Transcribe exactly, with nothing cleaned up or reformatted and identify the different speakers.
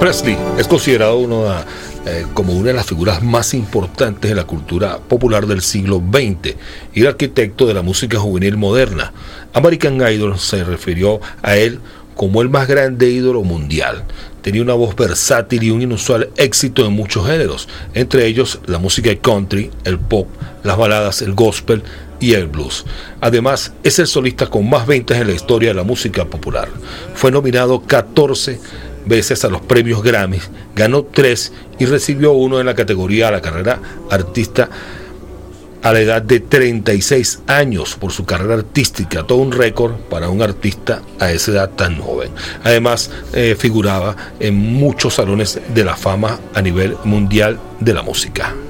Speaker 1: Presley es considerado uno de, eh, como una de las figuras más importantes de la cultura popular del siglo veinte y el arquitecto de la música juvenil moderna. American Idol se refirió a él como el más grande ídolo mundial. Tenía una voz versátil y un inusual éxito en muchos géneros, entre ellos la música country, el pop, las baladas, el gospel y el blues. Además, es el solista con más ventas en la historia de la música popular. Fue nominado catorce veces a los premios Grammy, ganó tres y recibió uno en la categoría a la carrera artista a la edad de treinta y seis años por su carrera artística, todo un récord para un artista a esa edad tan joven. Además, eh, figuraba en muchos salones de la fama a nivel mundial de la música.